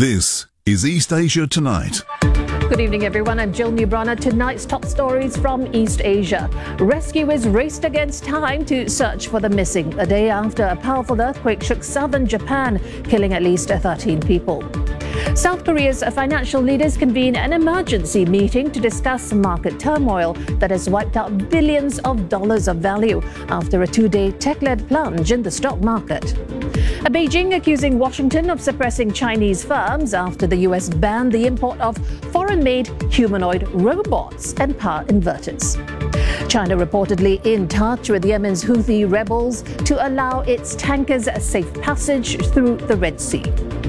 This is East Asia Tonight. Good evening, everyone. I'm Jill Newbrunner. Tonight's top stories from East Asia. Rescuers raced against time to search for the missing, a day after a powerful earthquake shook southern Japan, killing at least 13 people. South Korea's financial leaders convene an emergency meeting to discuss market turmoil that has wiped out billions of dollars of value after a two-day tech-led plunge in the stock market. Beijing accusing Washington of suppressing Chinese firms after the US banned the import of foreign-made humanoid robots and power inverters. China reportedly in touch with Yemen's Houthi rebels to allow its tankers safe passage through the Red Sea.